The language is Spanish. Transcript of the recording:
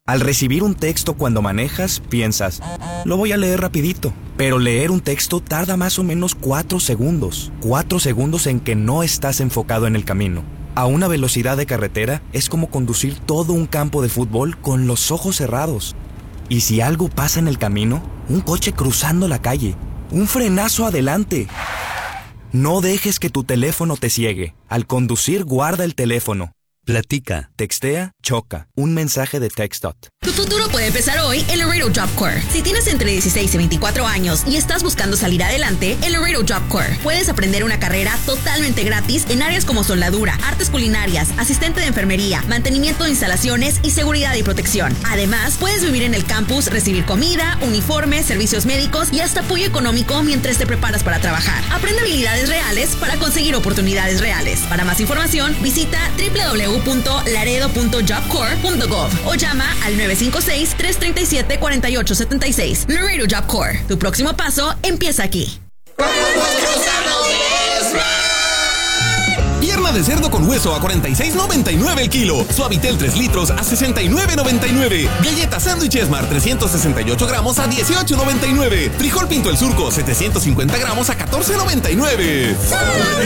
Al recibir un texto cuando manejas, piensas, lo voy a leer rapidito. Pero leer un texto tarda más o menos 4 segundos. 4 segundos en que no estás enfocado en el camino. A una velocidad de carretera es como conducir todo un campo de fútbol con los ojos cerrados. Y si algo pasa en el camino, un coche cruzando la calle, un frenazo adelante. No dejes que tu teléfono te ciegue. Al conducir, guarda el teléfono. Platica, textea, choca. Un mensaje de TextDot. Tu futuro puede empezar hoy en Laredo Job Corps. Si tienes entre 16 y 24 años y estás buscando salir adelante, en Laredo Job Corps puedes aprender una carrera totalmente gratis en áreas como soldadura, artes culinarias, asistente de enfermería, mantenimiento de instalaciones y seguridad y protección. Además, puedes vivir en el campus, recibir comida, uniformes, servicios médicos y hasta apoyo económico mientras te preparas para trabajar. Aprende habilidades reales para conseguir oportunidades reales. Para más información, visita www.laredo.jobcorps.gov o llama al 956-337-4876. Laredo Job Corps. Tu próximo paso empieza aquí. Pierna de cerdo con hueso a $46.99 el kilo. Suavitel 3 litros a $69.99. Galleta sándwich Esmar 368 gramos a $18.99. Frijol Pinto el Surco 750 gramos a $14.99.